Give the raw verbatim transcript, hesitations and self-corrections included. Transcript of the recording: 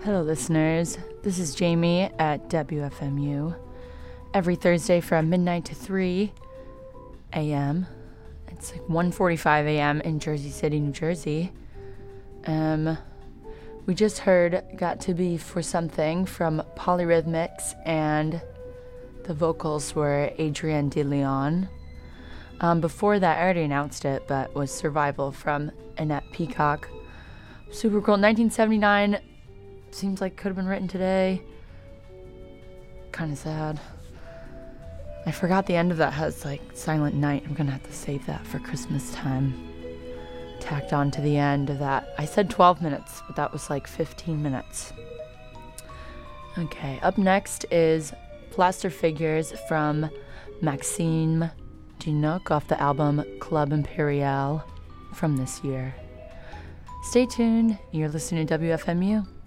Hello, listeners. This is Jamie at W F M U. Every Thursday from midnight to three a.m. It's like one forty-five a.m. in Jersey City, New Jersey. Um, we just heard Got to Be For Something from Polyrhythmics, and the vocals were Adrienne de Leon. Um, before that, I already announced it, but was Survival from Annette Peacock. Super cool. nineteen seventy-nine. Seems like could have been written today. Kind of sad. I forgot the end of that has like Silent Night. I'm gonna have to save that for Christmas time. Tacked on to the end of that. I said twelve minutes, but that was like fifteen minutes. Okay, up next is Plaster Figures from Maxime Ginuc off the album Club Imperial from this year. Stay tuned. You're listening to W F M U.